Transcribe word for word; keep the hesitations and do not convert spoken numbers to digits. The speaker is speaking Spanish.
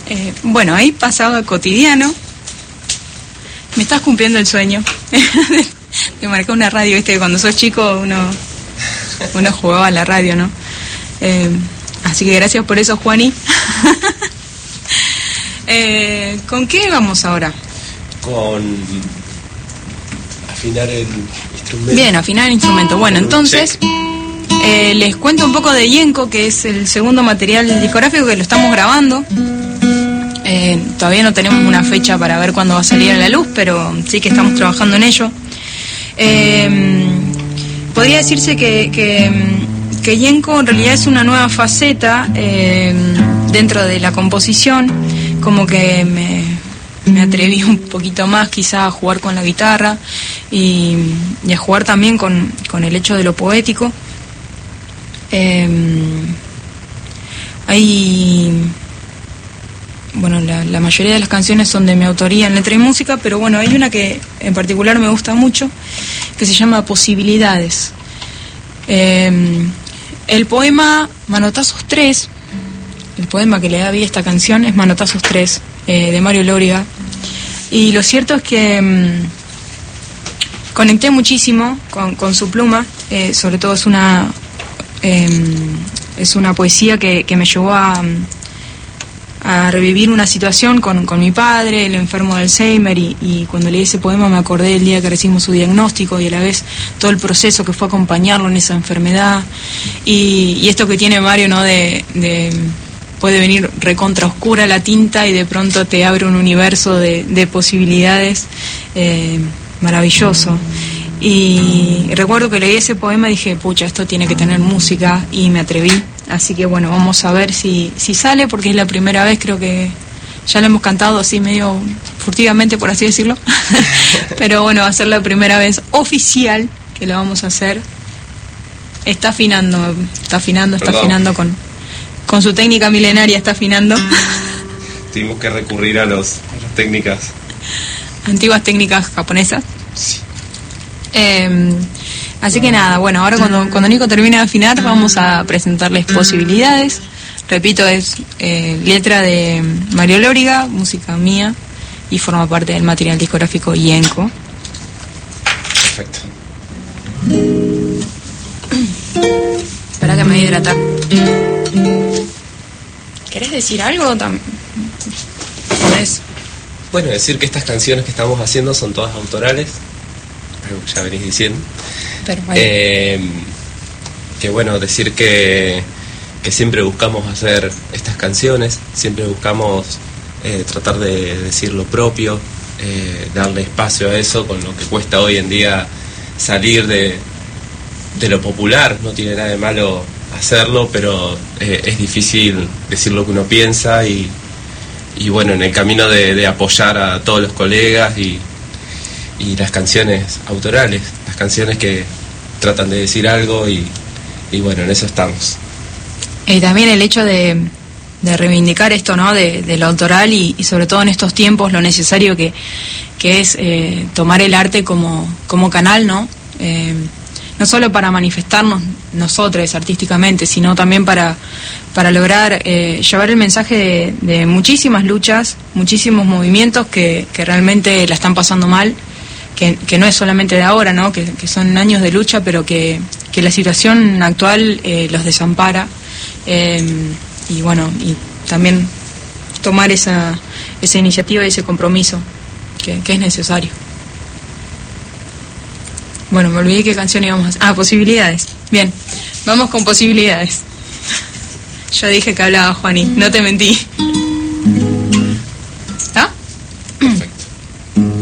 Eh, bueno, ahí pasaba cotidiano. Me estás cumpliendo el sueño. Te marcó una radio, viste, que cuando sos chico uno, uno jugaba a la radio, ¿no? Eh, así que gracias por eso, Juani. eh, ¿Con qué vamos ahora? Con afinar el instrumento. Bien, afinar el instrumento. Bueno, entonces eh, les cuento un poco de Yenko, que es el segundo material discográfico que lo estamos grabando. Eh, todavía no tenemos una fecha para ver cuándo va a salir a la luz, pero sí que estamos trabajando en ello. Eh, podría decirse que, que, que Yenko en realidad es una nueva faceta eh, dentro de la composición, como que me, me atreví un poquito más quizá a jugar con la guitarra y, y a jugar también con, con el hecho de lo poético. Eh, hay... Bueno, la, la mayoría de las canciones son de mi autoría en letra y música, pero bueno, hay una que en particular me gusta mucho, que se llama Posibilidades. Eh, el poema Manotazos tres, el poema que le da vida a esta canción es Manotazos tres, eh, de Mario Lóriga. Y lo cierto es que mmm, conecté muchísimo con, con su pluma, eh, sobre todo es una, eh, es una poesía que, que me llevó a... a revivir una situación con, con mi padre, el enfermo de Alzheimer, y, y cuando leí ese poema me acordé del día que recibimos su diagnóstico y a la vez todo el proceso que fue acompañarlo en esa enfermedad, y, y esto que tiene Mario, ¿no? De, de puede venir recontra oscura la tinta y de pronto te abre un universo de, de posibilidades eh, maravilloso. Y recuerdo que leí ese poema y dije, pucha, esto tiene que tener música, y me atreví. Así que bueno, vamos a ver si, si sale, porque es la primera vez, creo que ya lo hemos cantado así medio furtivamente, por así decirlo. Pero bueno, va a ser la primera vez oficial que lo vamos a hacer. Está afinando, está afinando, está Perdón. afinando con, con su técnica milenaria, está afinando. Tuvimos que recurrir a, los, a las técnicas. Antiguas técnicas japonesas. Sí. Eh, así que nada, bueno, ahora cuando, cuando Nico termine de afinar vamos a presentarles Posibilidades. Repito, es eh, letra de Mario Lóriga, música mía, y forma parte del material discográfico Yenko. Perfecto. Espera que me voy a hidratar. ¿Querés decir algo? ¿Podés? Bueno, decir que estas canciones que estamos haciendo son todas autorales, algo que ya venís diciendo. Eh, que bueno, decir que, que siempre buscamos hacer estas canciones, siempre buscamos eh, tratar de decir lo propio, eh, darle espacio a eso, con lo que cuesta hoy en día salir de, de lo popular. No tiene nada de malo hacerlo, pero eh, es difícil decir lo que uno piensa, y, y bueno, en el camino de, de apoyar a todos los colegas y y las canciones autorales, las canciones que tratan de decir algo, y, y bueno, en eso estamos. Y también el hecho de, de reivindicar esto, ¿no? De, de lo autoral, y, y sobre todo en estos tiempos lo necesario que, que es eh, tomar el arte como, como canal, ¿no? Eh, no solo para manifestarnos nosotros artísticamente, sino también para, para lograr eh, llevar el mensaje de, de muchísimas luchas, muchísimos movimientos que, que realmente la están pasando mal. Que, que no es solamente de ahora, ¿no? Que, que son años de lucha, pero que, que la situación actual eh, los desampara, eh, y bueno, y también tomar esa, esa iniciativa y ese compromiso que, que es necesario. Bueno, me olvidé qué canción íbamos a hacer. Ah, Posibilidades. Bien, vamos con Posibilidades. Yo dije que hablaba, Juani, no te mentí.